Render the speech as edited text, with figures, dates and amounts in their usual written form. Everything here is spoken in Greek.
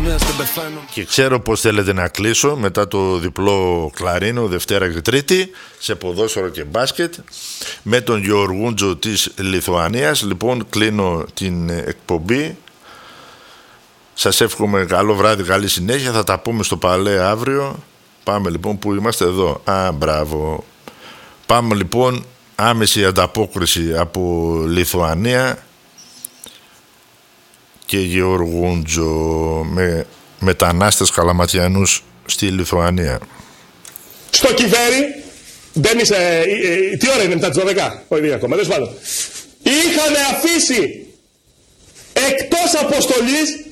Και ξέρω πως θέλετε να κλείσω μετά το διπλό κλαρίνο Δευτέρα και Τρίτη σε ποδόσφαιρο και μπάσκετ με τον Γεωργούντζο της Λιθουανίας. Λοιπόν, κλείνω την εκπομπή. Σας εύχομαι καλό βράδυ, καλή συνέχεια. Θα τα πούμε στο Παλέ αύριο. Πάμε λοιπόν, που είμαστε εδώ. Μπράβο. Πάμε λοιπόν, άμεση ανταπόκριση από Λιθουανία και Γεωργούντζο με μετανάστες καλαματιανούς στη Λιθουανία. Στο κυβέρι, μπαίνεις, τι ώρα είναι μετά τις 12, όχι δεν ακόμα, δεν σπάνω. Είχαμε αφήσει εκτός αποστολής